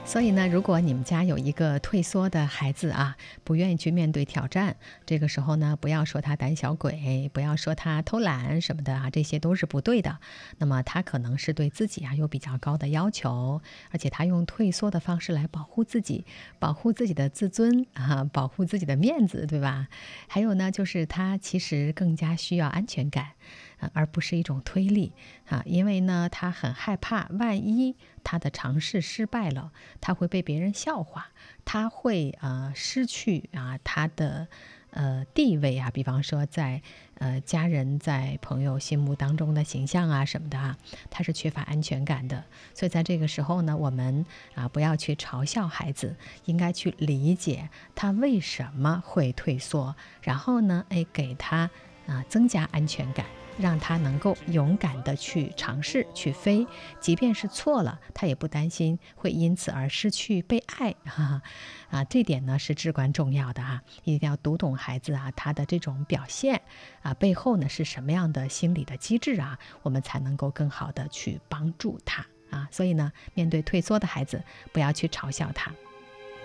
所以呢，如果你们家有一个退缩的孩子啊，不愿意去面对挑战，这个时候呢，不要说他胆小鬼，不要说他偷懒什么的啊，这些都是不对的。那么他可能是对自己啊有比较高的要求，而且他用退缩的方式来保护自己，保护自己的自尊啊，保护自己的面子，对吧？还有呢，就是他其实更加需要安全感。而不是一种推力啊，因为呢，他很害怕，万一他的尝试失败了，他会被别人笑话，他会失去他的地位啊，比方说在家人在朋友心目当中的形象啊什么的啊，他是缺乏安全感的。所以在这个时候呢，我们不要去嘲笑孩子，应该去理解他为什么会退缩，然后呢，给他增加安全感。让他能够勇敢地去尝试去飞，即便是错了，他也不担心会因此而失去被爱这点呢是至关重要的一定要读懂孩子他的这种表现背后呢是什么样的心理的机制我们才能够更好的去帮助他所以呢，面对退缩的孩子，不要去嘲笑他。